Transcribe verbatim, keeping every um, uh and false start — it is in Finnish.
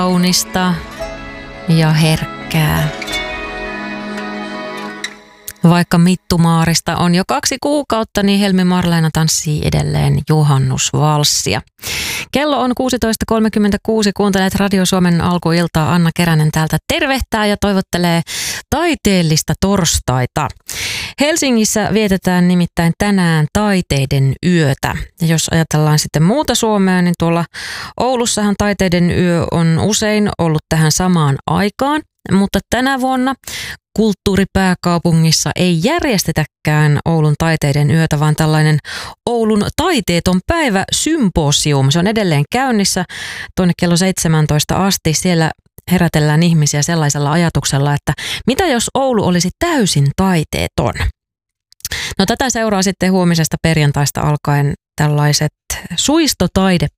kaunista ja herkkää. Vaikka Mittumaarista on jo kaksi kuukautta, niin Helmi Marleena tanssii edelleen juhannusvalssia. Kello on kuusitoista kolmekymmentäkuusi. Kuuntelet Radio Suomen alkuiltaa. Anna Keränen täältä tervehtää ja toivottelee taiteellista torstaita. Helsingissä vietetään nimittäin tänään taiteiden yötä. Ja jos ajatellaan sitten muuta Suomea, niin tuolla Oulussahan taiteiden yö on usein ollut tähän samaan aikaan. Mutta tänä vuonna kulttuuripääkaupungissa ei järjestetäkään Oulun taiteiden yötä, vaan tällainen Oulun taiteeton päivä symposium. Se on edelleen käynnissä tuonne kello seitsemäntoista asti. Siellä herätellään ihmisiä sellaisella ajatuksella, että mitä jos Oulu olisi täysin taiteeton? No tätä seuraa sitten huomisesta perjantaista alkaen tällaiset suistotaidepäivät.